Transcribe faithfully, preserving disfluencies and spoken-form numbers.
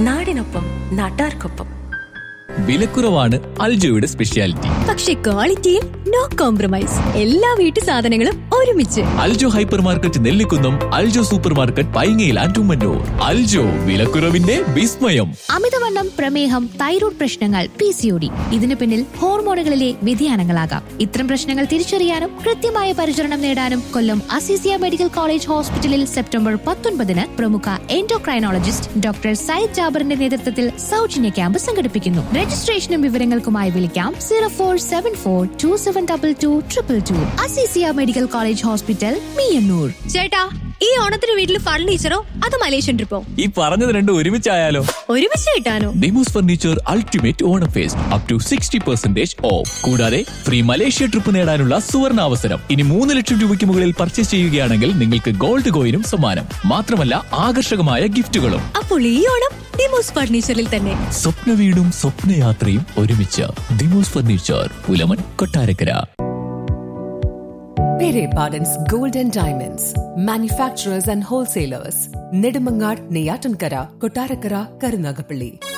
നാടിനൊപ്പം നാട്ടാർക്കൊപ്പം. വിലക്കുറവാണ് അൽജോയുടെ സ്പെഷ്യാലിറ്റി. പക്ഷെ ക്വാളിറ്റിയിൽ നോ കോംപ്രമൈസ്. എല്ലാ വീട്ടു സാധനങ്ങളും ഒരുമിച്ച്. Aljo hyper market Nellikunnam, Aljo super market പൈങ്ങയിൽ and Ummannoor. Aljo, വിലക്കുറവിന്റെ വിസ്മയം. അമിതവണ്ണം, പ്രമേഹം, തൈറോയ്ഡ് പ്രശ്നങ്ങൾ, പി സി ഒ ഡി, ഇതിനു പിന്നിൽ ഹോർമോണുകളിലെ വ്യതിയാനങ്ങളാകാം. ഇത്തരം പ്രശ്നങ്ങൾ തിരിച്ചറിയാനും കൃത്യമായ പരിചരണം നേടാനും കൊല്ലം അസീസിയ മെഡിക്കൽ കോളേജ് ഹോസ്പിറ്റലിൽ സെപ്റ്റംബർ പത്തൊൻപതിന് പ്രമുഖ എൻഡോക്രൈനോളജിസ്റ്റ് ഡോക്ടർ സയ്യിദ് ജാബറിന്റെ നേതൃത്വത്തിൽ സൗജന്യ ക്യാമ്പ് സംഘടിപ്പിക്കുന്നു. രജിസ്ട്രേഷനും വിവരങ്ങൾക്കുമായി വിളിക്കാം zero four seven four to seven double two triple two. Azeezia medical college hospital, Meeyannoor. ചേട്ടാ, ഈ ഓണത്തിന് വീട്ടിൽ ഫർണിച്ചറോ അതോ മലേഷ്യൻ ട്രിപ്പോ? ഈ പറഞ്ഞത് രണ്ടും ഒരുമിച്ചായാലോ? ഒരുമിച്ച് കിട്ടാനോ? Demos furniture ultimate Onam first up to sixty percentage of. കൂടാതെ ഫ്രീ മലേഷ്യ ട്രിപ്പ് നേടാനുള്ള സുവർണ അവസരം. ഇനി മൂന്ന് ലക്ഷം രൂപയ്ക്ക് മുകളിൽ പർച്ചേസ് ചെയ്യുകയാണെങ്കിൽ നിങ്ങൾക്ക് ഗോൾഡ് കോയിനും സമ്മാനം. മാത്രമല്ല ആകർഷകമായ ഗിഫ്റ്റുകളും. അപ്പോൾ ഈ ഓണം ഡിമോസ് ഫർണിച്ചറിൽ തന്നെ. സ്വപ്ന വീടും സ്വപ്നയാത്രയും ഒരുമിച്ച്. Demos furniture, Pulamon, Kottarakkara. Pere Pardon's Gold and Diamonds, manufacturers and wholesalers, Nedumangad, Neyyatankara, Kottarakara, Karunagapalli.